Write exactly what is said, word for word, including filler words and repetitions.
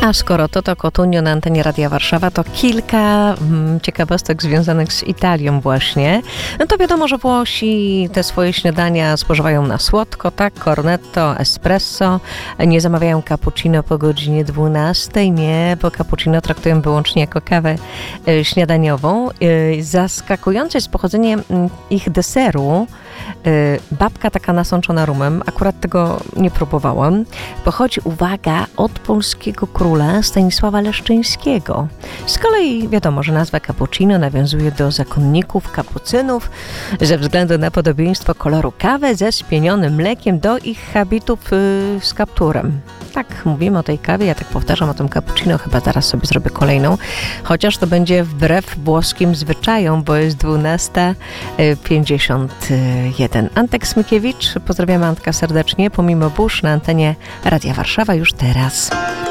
A skoro to to Cotugno na antenie Radia Warszawa, to kilka mm, ciekawostek związanych z Italią właśnie. No to wiadomo, że Włosi te swoje śniadania spożywają na słodko, tak? Cornetto, espresso. Nie zamawiają cappuccino po godzinie dwunastej, nie, bo cappuccino traktują wyłącznie jako kawę y, śniadaniową. Y, zaskakujące jest pochodzenie y, ich deseru. Y, babka taka nasączona rumem, akurat tego nie próbowałam. Pochodzi, uwaga, od polskiego króla Stanisława Leszczyńskiego. Z kolei wiadomo, że nazwa cappuccino nawiązuje do zakonników kapucynów ze względu na podobieństwo koloru kawy ze spienionym mlekiem do ich habitów yy, z kapturem. Tak, mówimy o tej kawie, ja tak powtarzam o tym cappuccino, chyba zaraz sobie zrobię kolejną, chociaż to będzie wbrew włoskim zwyczajom, bo jest dwunasta pięćdziesiąt jeden. Antek Smykiewicz, pozdrawiamy Antka serdecznie, pomimo burz na antenie Radia Warszawa już teraz.